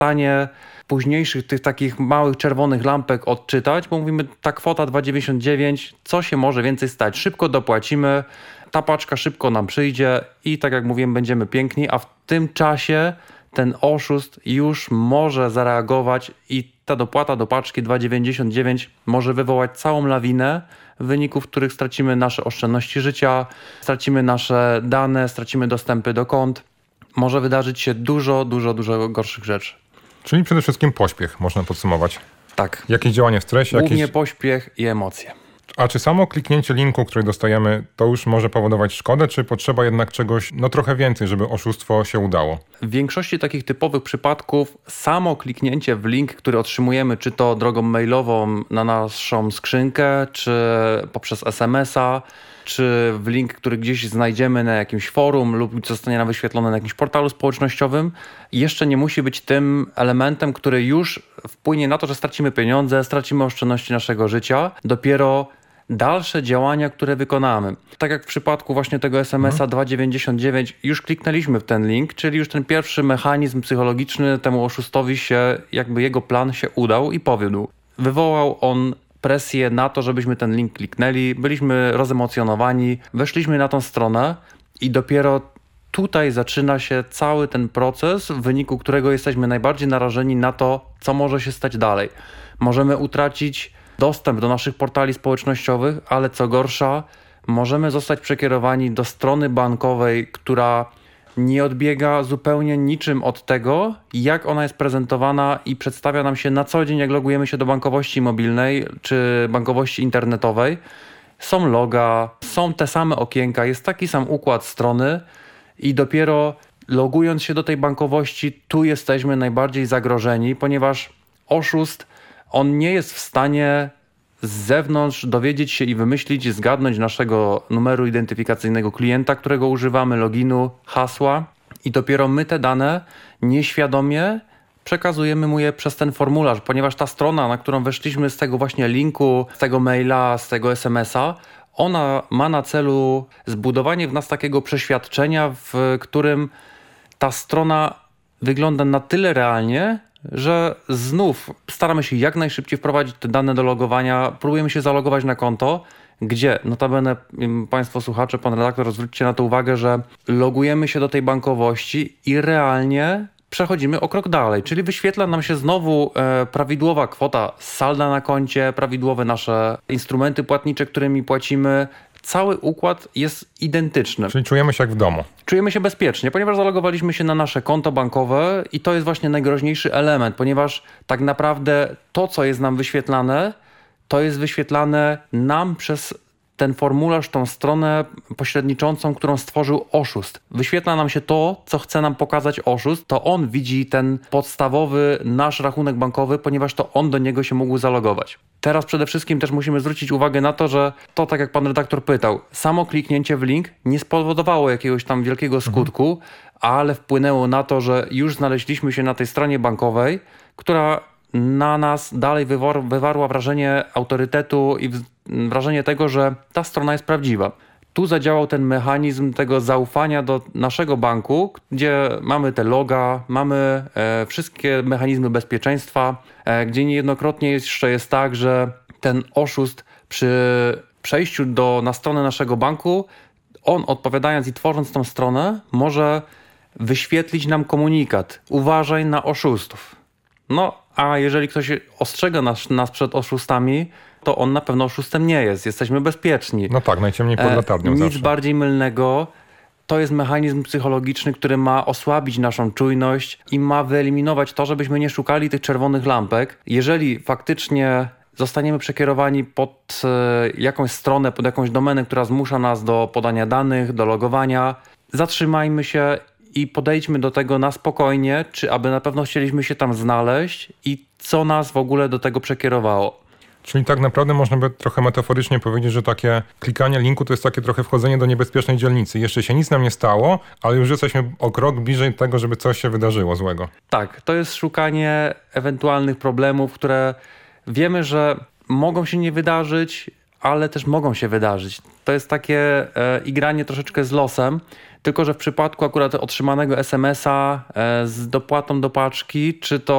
stanie późniejszych tych takich małych czerwonych lampek odczytać, bo mówimy, ta kwota 2,99, co się może więcej stać? Szybko dopłacimy, ta paczka szybko nam przyjdzie i tak jak mówiłem, będziemy piękni, a w tym czasie ten oszust już może zareagować i ta dopłata do paczki 2,99 może wywołać całą lawinę wyników, w których stracimy nasze oszczędności życia, stracimy nasze dane, stracimy dostępy do kont. Może wydarzyć się dużo gorszych rzeczy. Czyli przede wszystkim pośpiech, można podsumować. Tak. Jakieś działanie w stresie? Głównie pośpiech i emocje. A czy samo kliknięcie linku, który dostajemy, to już może powodować szkodę, czy potrzeba jednak czegoś trochę więcej, żeby oszustwo się udało? W większości takich typowych przypadków samo kliknięcie w link, który otrzymujemy, czy to drogą mailową na naszą skrzynkę, czy poprzez SMS-a, czy w link, który gdzieś znajdziemy na jakimś forum lub zostanie nam wyświetlony na jakimś portalu społecznościowym, jeszcze nie musi być tym elementem, który już wpłynie na to, że stracimy pieniądze, stracimy oszczędności naszego życia. Dopiero dalsze działania, które wykonamy. Tak jak w przypadku właśnie tego SMS-a 2,99 już kliknęliśmy w ten link, czyli już ten pierwszy mechanizm psychologiczny temu oszustowi się, jakby jego plan się udał i powiódł. Wywołał on presję na to, żebyśmy ten link kliknęli, byliśmy rozemocjonowani, weszliśmy na tą stronę i dopiero tutaj zaczyna się cały ten proces, w wyniku którego jesteśmy najbardziej narażeni na to, co może się stać dalej. Możemy utracić dostęp do naszych portali społecznościowych, ale co gorsza, możemy zostać przekierowani do strony bankowej, która nie odbiega zupełnie niczym od tego, jak ona jest prezentowana i przedstawia nam się na co dzień, jak logujemy się do bankowości mobilnej czy bankowości internetowej. Są loga, są te same okienka, jest taki sam układ strony i dopiero logując się do tej bankowości, tu jesteśmy najbardziej zagrożeni, ponieważ oszust, on nie jest w stanie z zewnątrz dowiedzieć się i wymyślić, zgadnąć naszego numeru identyfikacyjnego klienta, którego używamy, loginu, hasła i dopiero my te dane nieświadomie przekazujemy mu je przez ten formularz, ponieważ ta strona, na którą weszliśmy z tego właśnie linku, z tego maila, z tego SMS-a, ona ma na celu zbudowanie w nas takiego przeświadczenia, w którym ta strona wygląda na tyle realnie, że znów staramy się jak najszybciej wprowadzić te dane do logowania, próbujemy się zalogować na konto, gdzie notabene Państwo słuchacze, Pan redaktor, zwróćcie na to uwagę, że logujemy się do tej bankowości i realnie przechodzimy o krok dalej, czyli wyświetla nam się znowu prawidłowa kwota salda na koncie, prawidłowe nasze instrumenty płatnicze, którymi płacimy. Cały układ jest identyczny. Czyli czujemy się jak w domu. Czujemy się bezpiecznie, ponieważ zalogowaliśmy się na nasze konto bankowe i to jest właśnie najgroźniejszy element, ponieważ tak naprawdę to, co jest nam wyświetlane, to jest wyświetlane nam przez ten formularz, tą stronę pośredniczącą, którą stworzył oszust. Wyświetla nam się to, co chce nam pokazać oszust, to on widzi ten podstawowy nasz rachunek bankowy, ponieważ to on do niego się mógł zalogować. Teraz przede wszystkim też musimy zwrócić uwagę na to, że to, tak jak pan redaktor pytał, samo kliknięcie w link nie spowodowało jakiegoś tam wielkiego skutku, ale wpłynęło na to, że już znaleźliśmy się na tej stronie bankowej, która na nas dalej wywarła wrażenie autorytetu i wrażenie tego, że ta strona jest prawdziwa. Tu zadziałał ten mechanizm tego zaufania do naszego banku, gdzie mamy te loga, mamy wszystkie mechanizmy bezpieczeństwa, gdzie niejednokrotnie jeszcze jest tak, że ten oszust przy przejściu na stronę naszego banku, on odpowiadając i tworząc tą stronę, może wyświetlić nam komunikat: uważaj na oszustów. No, a jeżeli ktoś ostrzega nas przed oszustami, to on na pewno oszustem nie jest. Jesteśmy bezpieczni. No tak, najciemniej pod latarnią zawsze. Nic bardziej mylnego. To jest mechanizm psychologiczny, który ma osłabić naszą czujność i ma wyeliminować to, żebyśmy nie szukali tych czerwonych lampek. Jeżeli faktycznie zostaniemy przekierowani pod jakąś stronę, pod jakąś domenę, która zmusza nas do podania danych, do logowania, zatrzymajmy się i podejdźmy do tego na spokojnie, czy aby na pewno chcieliśmy się tam znaleźć i co nas w ogóle do tego przekierowało. Czyli tak naprawdę można by trochę metaforycznie powiedzieć, że takie klikanie linku to jest takie trochę wchodzenie do niebezpiecznej dzielnicy. Jeszcze się nic nam nie stało, ale już jesteśmy o krok bliżej tego, żeby coś się wydarzyło złego. Tak, to jest szukanie ewentualnych problemów, które wiemy, że mogą się nie wydarzyć, ale też mogą się wydarzyć. To jest takie igranie troszeczkę z losem, tylko że w przypadku akurat otrzymanego SMS-a z dopłatą do paczki, czy to